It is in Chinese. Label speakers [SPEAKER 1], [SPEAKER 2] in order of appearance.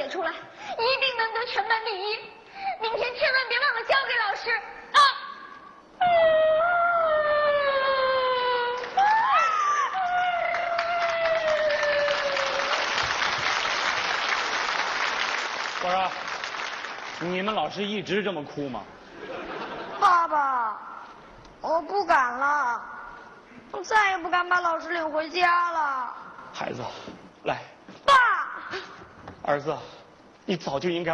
[SPEAKER 1] 出来，一定能得全班第一。明天千万别忘了交给老师啊！
[SPEAKER 2] 我说，你们老师一直这么哭吗？
[SPEAKER 3] 爸爸，我不敢了，我再也不敢把老师领回家了。
[SPEAKER 2] 孩子，来，
[SPEAKER 3] 爸，
[SPEAKER 2] 儿子，你早就应该